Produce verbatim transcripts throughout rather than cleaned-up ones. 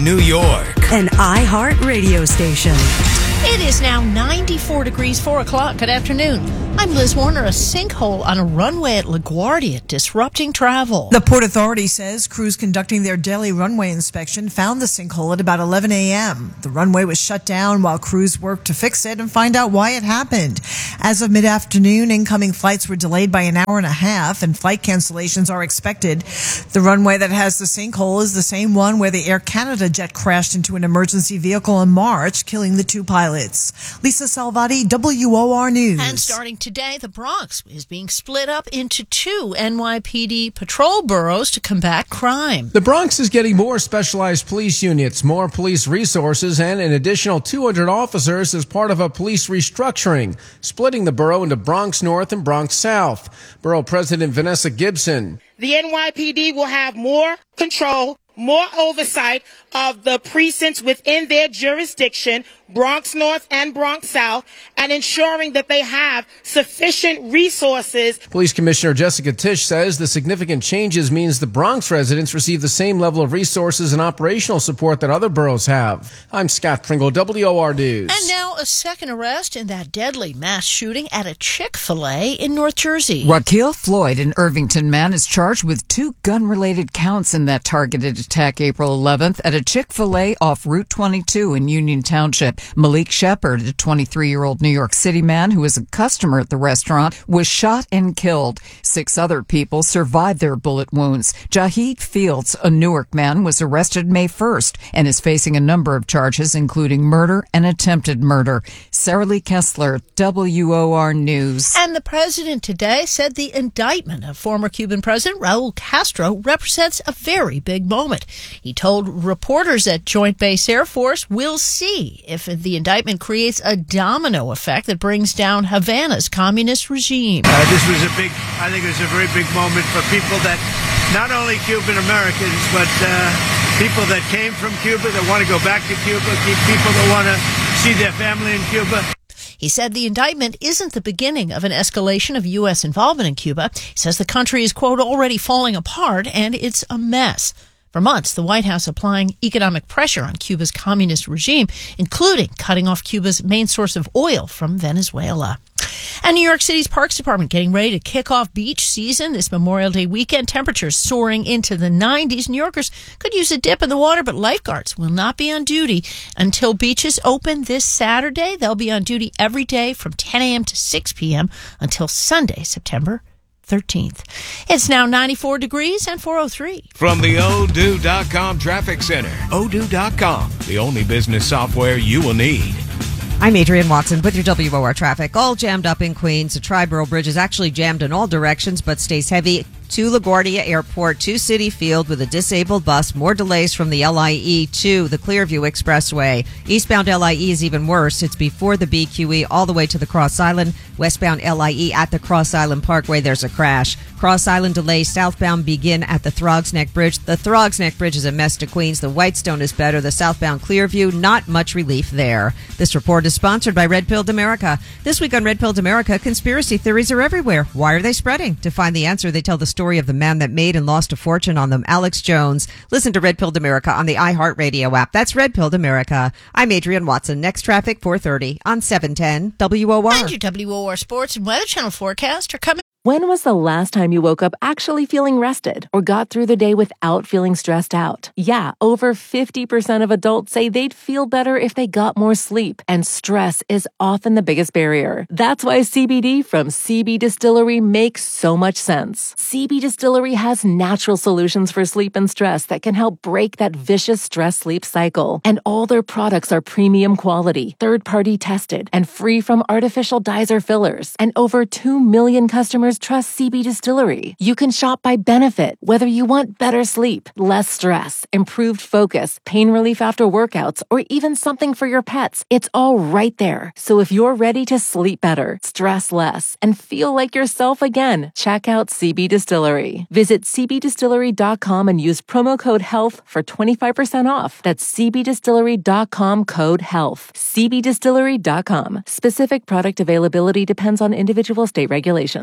New York. An iHeart radio station. It is now ninety-four degrees, four o'clock. Good afternoon. I'm Liz Warner. A sinkhole on a runway at LaGuardia disrupting travel. The Port Authority says crews conducting their daily runway inspection found the sinkhole at about eleven a.m. The runway was shut down while crews worked to fix it and find out why it happened. As of mid-afternoon, incoming flights were delayed by an hour and a half and flight cancellations are expected. The runway that has the sinkhole is the same one where the Air Canada jet crashed into an emergency vehicle in March, killing the two pilots. Lisa Salvati, W O R News. And starting today, the Bronx is being split up into two N Y P D patrol boroughs to combat crime. The Bronx is getting more specialized police units, more police resources, and an additional two hundred officers as part of a police restructuring, splitting the borough into Bronx North and Bronx South. Borough President Vanessa Gibson. The N Y P D will have more control, more oversight of the precincts within their jurisdiction, Bronx North and Bronx South, and ensuring that they have sufficient resources. Police Commissioner Jessica Tisch says the significant changes means the Bronx residents receive the same level of resources and operational support that other boroughs have. I'm Scott Pringle, W O R News. And now a second arrest in that deadly mass shooting at a Chick-fil-A in North Jersey. Raquel Floyd, an Irvington man, is charged with two gun-related counts in that targeted attack April eleventh at a Chick-fil-A off Route twenty-two in Union Township. Malik Shepard, a twenty-three-year-old New York City man who was a customer at the restaurant, was shot and killed. Six other people survived their bullet wounds. Jahid Fields, a Newark man, was arrested May first and is facing a number of charges, including murder and attempted murder. Sarah Lee Kessler, W O R News. And the president today said the indictment of former Cuban President Raul Castro represents a very big moment. He told reporters at Joint Base Air Force, "We'll see if the indictment creates a domino effect that brings down Havana's communist regime." Uh, this was a big, I think it was a very big moment for people that, not only Cuban Americans, but uh, people that came from Cuba, that want to go back to Cuba, people that want to see their family in Cuba. He said the indictment isn't the beginning of an escalation of U S involvement in Cuba. He says the country is, quote, already falling apart and it's a mess. For months, the White House applying economic pressure on Cuba's communist regime, including cutting off Cuba's main source of oil from Venezuela. And New York City's Parks Department getting ready to kick off beach season this Memorial Day weekend. Temperatures soaring into the nineties. New Yorkers could use a dip in the water, but lifeguards will not be on duty until beaches open this Saturday. They'll be on duty every day from ten a.m. to six p.m. until Sunday, September thirteenth. It's now ninety-four degrees and four oh three. From the Odoo dot com Traffic Center, Odoo dot com, the only business software you will need. I'm Adrienne Watson with your W O R traffic. All jammed up in Queens. The Triborough Bridge is actually jammed in all directions, but stays heavy to LaGuardia Airport to Citi Field with a disabled bus. More delays from the L I E to the Clearview Expressway. Eastbound L I E is even worse. It's before the B Q E all the way to the Cross Island. Westbound L I E at the Cross Island Parkway, there's a crash. Cross Island delays southbound begin at the Throgs Neck Bridge. The Throgs Neck Bridge is a mess to Queens. The Whitestone is better. The southbound Clearview, not much relief there. This report is sponsored by Red Pilled America. This week on Red Pilled America, conspiracy theories are everywhere. Why are they spreading? To find the answer, they tell the story of the man that made and lost a fortune on them, Alex Jones. Listen to Red Pilled America on the iHeartRadio app. That's Red Pilled America. I'm Adrienne Watson. Next traffic, four thirty on seven ten W O R. And your W O R Sports and Weather Channel forecast are coming. When was the last time you woke up actually feeling rested or got through the day without feeling stressed out? Yeah, over fifty percent of adults say they'd feel better if they got more sleep, and stress is often the biggest barrier. That's why C B D from C B Distillery makes so much sense. C B Distillery has natural solutions for sleep and stress that can help break that vicious stress-sleep cycle. And all their products are premium quality, third-party tested, and free from artificial dyes or fillers. And over two million customers trust C B Distillery. You can shop by benefit, whether you want better sleep, less stress, improved focus, pain relief after workouts, or even something for your pets. It's all right there. So if you're ready to sleep better, stress less, and feel like yourself again, check out C B Distillery. Visit c b distillery dot com and use promo code HEALTH for twenty-five percent off. That's c b distillery dot com code HEALTH. c b distillery dot com. Specific product availability depends on individual state regulations.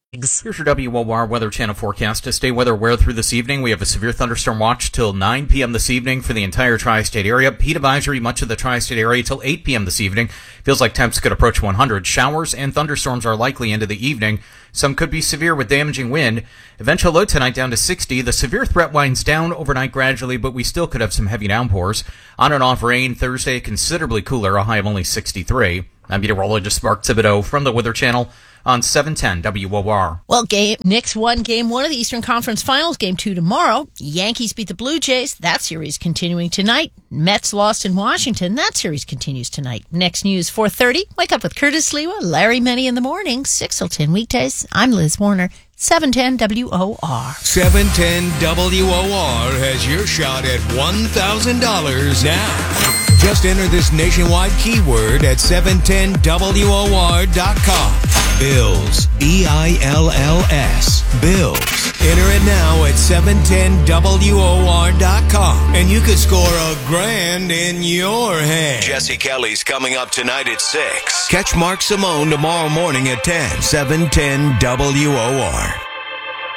Here's your W O R Weather Channel forecast. To stay weather aware through this evening, we have a severe thunderstorm watch till nine p.m. this evening for the entire tri-state area. Heat advisory much of the tri-state area till eight p.m. this evening. Feels like temps could approach one hundred. Showers and thunderstorms are likely into the evening. Some could be severe with damaging wind. Eventual low tonight down to sixty. The severe threat winds down overnight gradually, but we still could have some heavy downpours. On and off rain Thursday, considerably cooler, a high of only sixty-three. I'm meteorologist Mark Thibodeau from the Weather Channel on seven ten W O R. Well, game Knicks won game one of the Eastern Conference Finals, game two tomorrow. Yankees beat the Blue Jays. That series continuing tonight. Mets lost in Washington. That series continues tonight. Next news, four thirty. Wake up with Curtis Lewa, Larry Menny in the morning, six till ten weekdays. I'm Liz Warner, seven ten W O R. seven ten W O R has your shot at one thousand dollars now. Just enter this nationwide keyword at seven ten W O R dot com. Bills. B I L L S. Bills. Enter it now at seven ten W O R dot com. And you could score a grand in your hand. Jesse Kelly's coming up tonight at six. Catch Mark Simone tomorrow morning at ten. seven ten W O R.